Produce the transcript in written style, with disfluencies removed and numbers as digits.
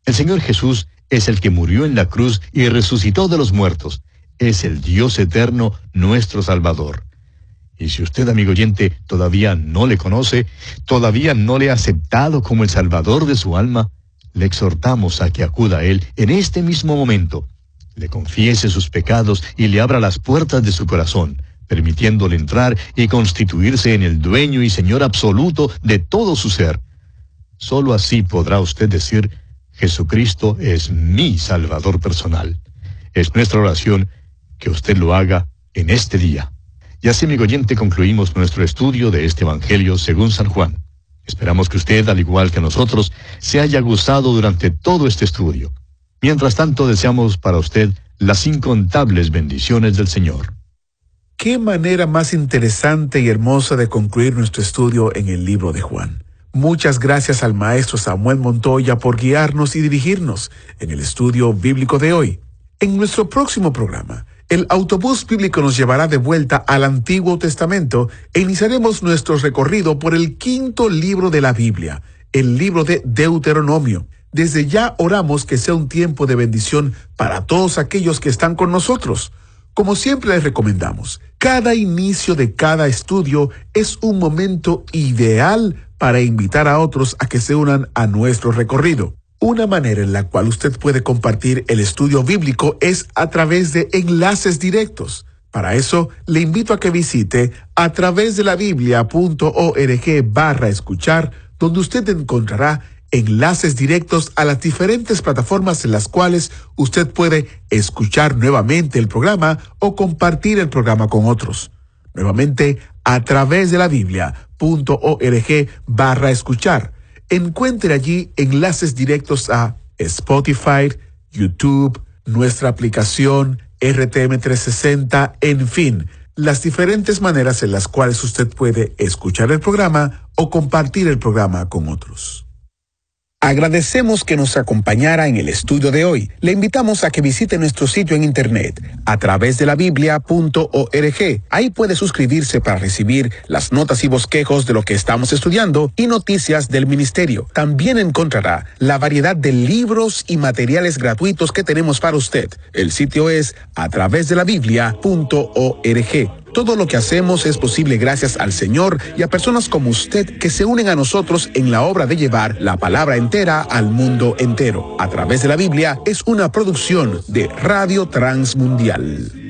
El Señor Jesús es el que murió en la cruz y resucitó de los muertos. Es el Dios eterno, nuestro Salvador. Y si usted, amigo oyente, todavía no le conoce, todavía no le ha aceptado como el Salvador de su alma, le exhortamos a que acuda a Él en este mismo momento, le confiese sus pecados y le abra las puertas de su corazón, permitiéndole entrar y constituirse en el dueño y Señor absoluto de todo su ser. Solo así podrá usted decir: Jesucristo es mi Salvador personal. Es nuestra oración que usted lo haga en este día. Y así, amigo oyente, concluimos nuestro estudio de este Evangelio según San Juan. Esperamos que usted, al igual que nosotros, se haya gozado durante todo este estudio. Mientras tanto, deseamos para usted las incontables bendiciones del Señor. Qué manera más interesante y hermosa de concluir nuestro estudio en el libro de Juan. Muchas gracias al maestro Samuel Montoya por guiarnos y dirigirnos en el estudio bíblico de hoy. En nuestro próximo programa, el autobús bíblico nos llevará de vuelta al Antiguo Testamento e iniciaremos nuestro recorrido por el quinto libro de la Biblia, el libro de Deuteronomio. Desde ya oramos que sea un tiempo de bendición para todos aquellos que están con nosotros. Como siempre les recomendamos, cada inicio de cada estudio es un momento ideal para invitar a otros a que se unan a nuestro recorrido. Una manera en la cual usted puede compartir el estudio bíblico es a través de enlaces directos. Para eso, le invito a que visite atravesdelabiblia.org/escuchar, donde usted encontrará enlaces directos a las diferentes plataformas en las cuales usted puede escuchar nuevamente el programa o compartir el programa con otros. Nuevamente, atravesdelabiblia.org/escuchar. Encuentre allí enlaces directos a Spotify, YouTube, nuestra aplicación, RTM 360, en fin, las diferentes maneras en las cuales usted puede escuchar el programa o compartir el programa con otros. Agradecemos que nos acompañara en el estudio de hoy. Le invitamos a que visite nuestro sitio en internet, atravesdelabiblia.org. Ahí puede suscribirse para recibir las notas y bosquejos de lo que estamos estudiando y noticias del ministerio. También encontrará la variedad de libros y materiales gratuitos que tenemos para usted. El sitio es atravesdelabiblia.org. Todo lo que hacemos es posible gracias al Señor y a personas como usted que se unen a nosotros en la obra de llevar la palabra entera al mundo entero. A través de la Biblia es una producción de Radio Transmundial.